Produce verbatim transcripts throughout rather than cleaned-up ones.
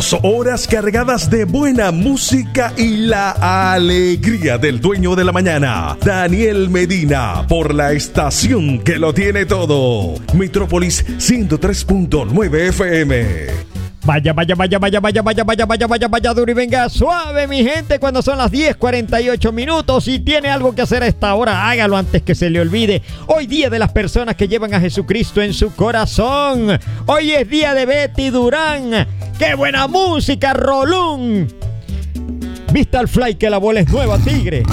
Dos horas cargadas de buena música y la alegría del dueño de la mañana, Daniel Medina, por la estación que lo tiene todo. Metrópolis ciento tres punto nueve F M. Vaya, vaya, vaya, vaya, vaya, vaya, vaya, vaya, vaya, vaya, duro y venga suave, mi gente, cuando son las diez cuarenta y ocho minutos y tiene algo que hacer a esta hora, hágalo antes que se le olvide. Hoy día de las personas que llevan a Jesucristo en su corazón. Hoy es día de Betty Durán. ¡Qué buena música, Rolún! Vista al fly que la bola es nueva, tigre.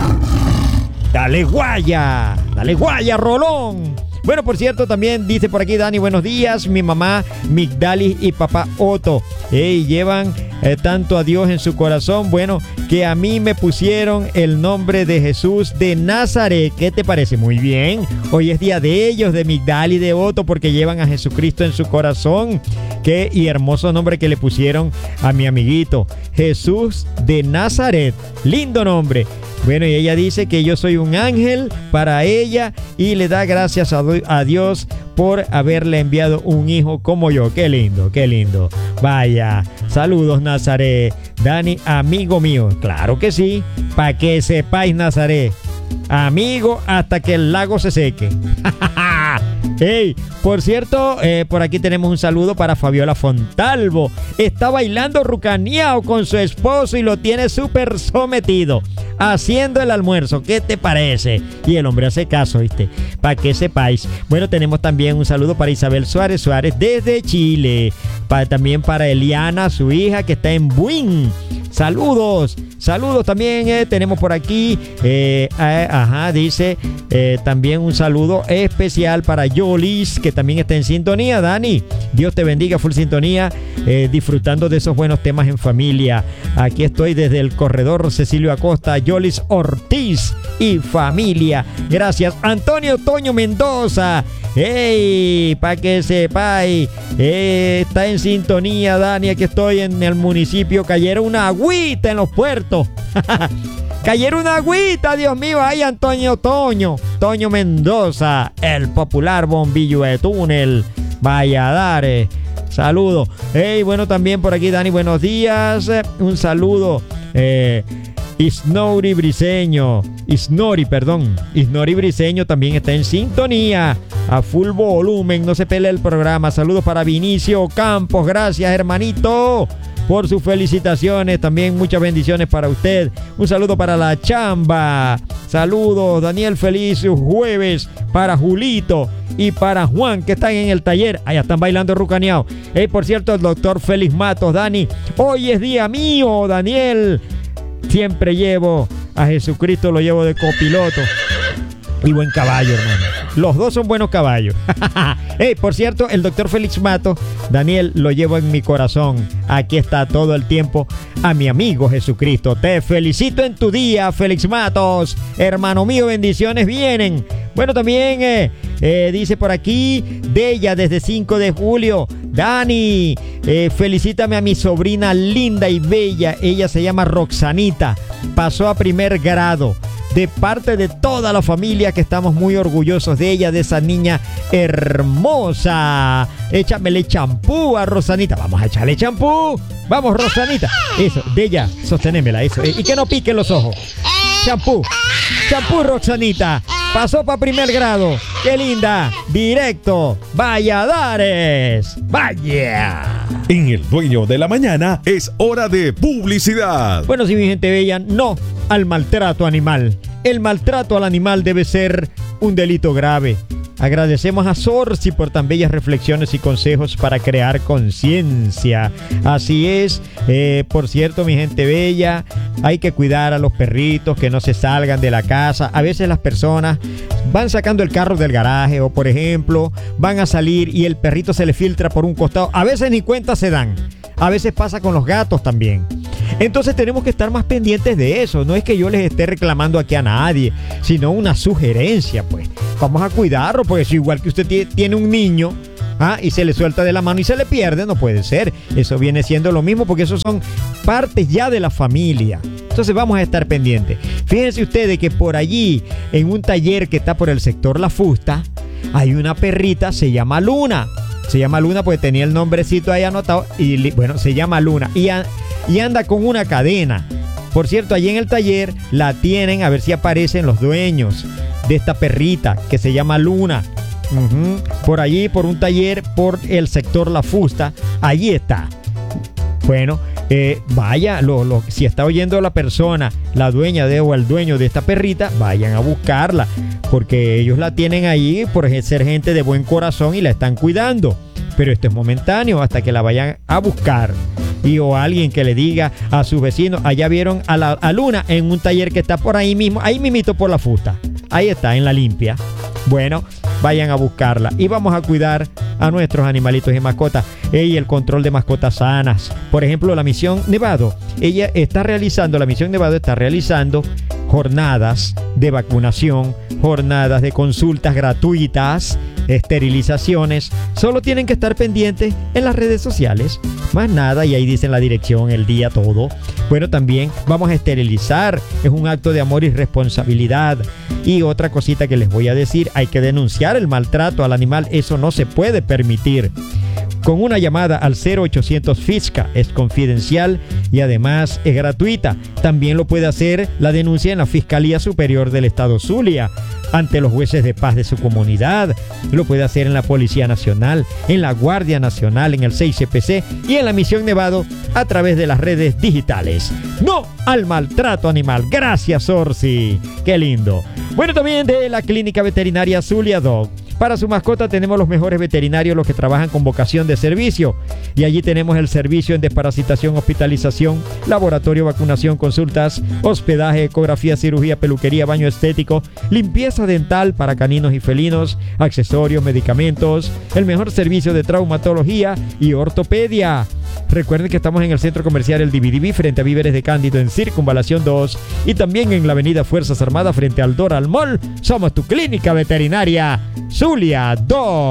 Dale guaya, dale guaya, Rolón. Bueno, por cierto, también dice por aquí Dani, buenos días, mi mamá Migdalis y papá Otto. Hey, llevan eh, tanto a Dios en su corazón, bueno, que a mí me pusieron el nombre de Jesús de Nazaret. ¿Qué te parece? Muy bien. Hoy es día de ellos, de Migdalis y de Otto, porque llevan a Jesucristo en su corazón. Qué y hermoso nombre que le pusieron a mi amiguito, Jesús de Nazaret. Lindo nombre. Bueno, y ella dice que yo soy un ángel para ella y le da gracias a, a Dios por haberle enviado un hijo como yo. Qué lindo, qué lindo. Vaya, saludos, Nazaret. Dani, amigo mío. Claro que sí, para que sepáis, Nazaret. Amigo hasta que el lago se seque. Hey, por cierto, eh, por aquí tenemos un saludo para Fabiola Fontalvo. Está bailando rucaneado con su esposo y lo tiene súper sometido, haciendo el almuerzo. ¿Qué te parece? Y el hombre hace caso, ¿viste? Para que sepáis. Bueno, tenemos también un saludo para Isabel Suárez Suárez desde Chile. Para, también para Eliana, su hija, que está en Buin. Saludos, saludos también eh, tenemos por aquí, eh, eh, ajá, dice eh, también un saludo especial para Yolis, que también está en sintonía. Dani, Dios te bendiga, full sintonía, eh, disfrutando de esos buenos temas en familia. Aquí estoy desde el corredor Cecilio Acosta, Yolis Ortiz y familia. Gracias, Antonio Toño Mendoza. Hey, para que sepáis, eh, está en sintonía, Dani. Aquí estoy en el municipio. Cayeron una agüita en los puertos. Cayeron una agüita, Dios mío. Ay, Antonio Toño, Toño Mendoza, el popular bombillo de túnel. Vaya, dare. Saludo. Hey, bueno, también por aquí, Dani, buenos días. Un saludo. Eh. Isnori Briseño, Isnori, perdón, Isnori Briseño también está en sintonía, a full volumen, no se pelee el programa. Saludos para Vinicio Campos, gracias hermanito por sus felicitaciones, también muchas bendiciones para usted. Un saludo para la chamba, saludos Daniel, feliz jueves para Julito y para Juan, que están en el taller. Allá están bailando rucaneado. Hey, por cierto, el doctor Félix Matos, Dani, hoy es día mío, Daniel. Siempre llevo a Jesucristo, lo llevo de copiloto. Y buen caballo, hermano. Los dos son buenos caballos. Hey, por cierto, el doctor Félix Matos, Daniel, lo llevo en mi corazón. Aquí está todo el tiempo a mi amigo Jesucristo. Te felicito en tu día, Félix Matos. Hermano mío, bendiciones vienen. Bueno, también eh, eh, dice por aquí, Della desde cinco de julio. Dani, eh, felicítame a mi sobrina linda y bella. Ella se llama Roxanita. Pasó a primer grado. De parte de toda la familia, que estamos muy orgullosos de ella, de esa niña hermosa. Échamele champú a Rosanita. Vamos a echarle champú. Vamos, Rosanita. Eso, de ella, sostenémela, eso. Y que no piquen los ojos. Champú. Champú, Roxanita. Pasó para primer grado. ¡Qué linda! Directo. Valladares. Vaya. En El Dueño de la Mañana es hora de publicidad. Bueno, sí, mi gente bella, no al maltrato animal. El maltrato al animal debe ser un delito grave. Agradecemos a Sorsi por tan bellas reflexiones y consejos para crear conciencia. Así es, eh, por cierto, mi gente bella, hay que cuidar a los perritos, que no se salgan de la casa. A veces las personas van sacando el carro del garaje o, por ejemplo, van a salir y el perrito se le filtra por un costado. A veces ni cuenta se dan. A veces pasa con los gatos también. Entonces tenemos que estar más pendientes de eso. No es que yo les esté reclamando aquí a nadie, sino una sugerencia, pues. Vamos a cuidarlo, porque si igual que usted t- tiene un niño, ¿ah? y se le suelta de la mano y se le pierde, no puede ser. Eso viene siendo lo mismo, porque esos son partes ya de la familia. Entonces vamos a estar pendientes. Fíjense ustedes que por allí, en un taller que está por el sector La Fusta, hay una perrita, se llama Luna. Se llama Luna porque tenía el nombrecito ahí anotado. Y bueno, se llama Luna. Y, a, y anda con una cadena. Por cierto, allí en el taller la tienen, a ver si aparecen los dueños de esta perrita que se llama Luna. Uh-huh. Por allí, por un taller, por el sector La Fusta. Allí está. Bueno, eh, vaya, lo, lo, si está oyendo la persona, la dueña de o el dueño de esta perrita, vayan a buscarla, porque ellos la tienen ahí por ser gente de buen corazón y la están cuidando. Pero esto es momentáneo hasta que la vayan a buscar. Y o alguien que le diga a sus vecinos, allá vieron a, la, a Luna en un taller que está por ahí mismo, ahí mismito por La Fusta. Ahí está, en la limpia. Bueno, vayan a buscarla y vamos a cuidar a nuestros animalitos y mascotas. Y el control de mascotas sanas. Por ejemplo, la Misión Nevado. Ella está realizando, la Misión Nevado está realizando jornadas de vacunación, jornadas de consultas gratuitas, esterilizaciones. Solo tienen que estar pendientes en las redes sociales. Más nada, y ahí dicen la dirección, el día, todo. Bueno, también vamos a esterilizar. Es un acto de amor y responsabilidad. Y otra cosita que les voy a decir, hay que denunciar el maltrato al animal. Eso no se puede permitir. Con una llamada al cero ochocientos FISCA, es confidencial y además es gratuita. También lo puede hacer la denuncia en la Fiscalía Superior del Estado Zulia, ante los jueces de paz de su comunidad. Lo puede hacer en la Policía Nacional, en la Guardia Nacional, en el seis C P C y en la Misión Nevado a través de las redes digitales. ¡No al maltrato animal! Gracias, Orsi. ¡Qué lindo! Bueno, también de la Clínica Veterinaria Zulia Dog. Para su mascota tenemos los mejores veterinarios, los que trabajan con vocación de servicio. Y allí tenemos el servicio en desparasitación, hospitalización, laboratorio, vacunación, consultas, hospedaje, ecografía, cirugía, peluquería, baño estético, limpieza dental para caninos y felinos, accesorios, medicamentos, el mejor servicio de traumatología y ortopedia. Recuerden que estamos en el Centro Comercial El Dividiví frente a Víveres de Cándido en Circunvalación dos y también en la Avenida Fuerzas Armadas frente al Doral Mall. Somos tu clínica veterinaria Zulia dos.